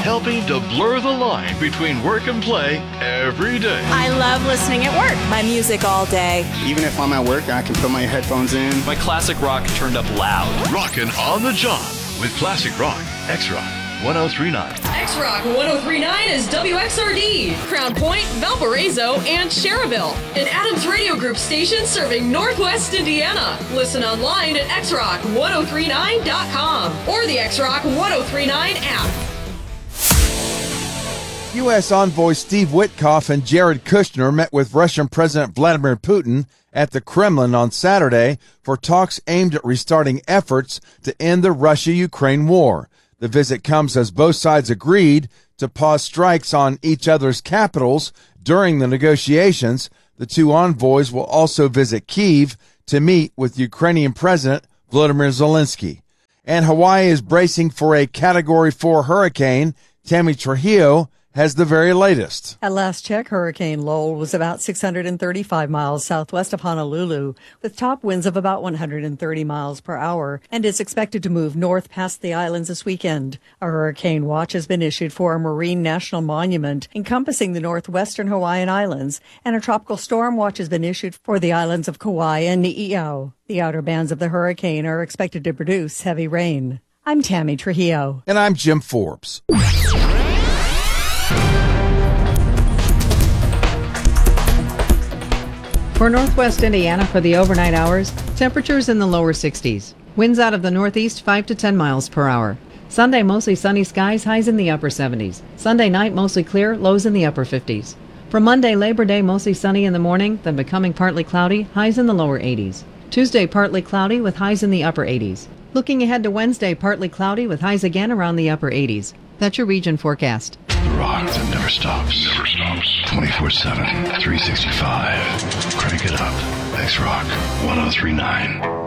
helping to blur the line between work and play every day. I love listening at work. My music all day. Even if I'm at work, I can put my headphones in. My classic rock turned up loud. Rockin' on the job with Classic Rock, X-Rock 1039. X-Rock 1039 is WXRD, Crown Point, Valparaiso, and Cherville. An Adams Radio Group station serving Northwest Indiana. Listen online at xrock1039.com or the X-Rock 1039 app. U.S. envoy Steve Witkoff and Jared Kushner met with Russian President Vladimir Putin at the Kremlin on Saturday for talks aimed at restarting efforts to end the Russia-Ukraine war. The visit comes as both sides agreed to pause strikes on each other's capitals during the negotiations. The two envoys will also visit Kyiv to meet with Ukrainian President Volodymyr Zelensky. And Hawaii is bracing for a Category 4 hurricane. Tammy Trujillo has the very latest. At last check, Hurricane Lowell was about 635 miles southwest of Honolulu, with top winds of about 130 miles per hour, and is expected to move north past the islands this weekend. A hurricane watch has been issued for a marine national monument encompassing the northwestern Hawaiian Islands, and a tropical storm watch has been issued for the islands of Kauai and Ni'ihau. The outer bands of the hurricane are expected to produce heavy rain. I'm Tammy Trujillo. And I'm Jim Forbes. For northwest Indiana for the overnight hours, temperatures in the lower 60s. Winds out of the northeast 5 to 10 miles per hour. Sunday, mostly sunny skies, highs in the upper 70s. Sunday night, mostly clear, lows in the upper 50s. For Monday, Labor Day, mostly sunny in the morning, then becoming partly cloudy, highs in the lower 80s. Tuesday, partly cloudy with highs in the upper 80s. Looking ahead to Wednesday, partly cloudy with highs again around the upper 80s. That's your region forecast. The rock that never stops. 24/7, 365. Crank it up. X-Rock 1039.